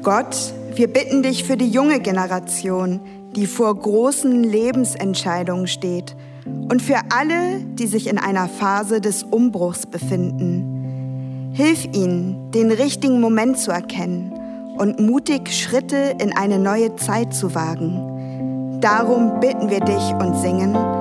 Gott, wir bitten dich für die junge Generation, die vor großen Lebensentscheidungen steht, und für alle, die sich in einer Phase des Umbruchs befinden. Hilf ihnen, den richtigen Moment zu erkennen und mutig Schritte in eine neue Zeit zu wagen. Darum bitten wir dich und singen: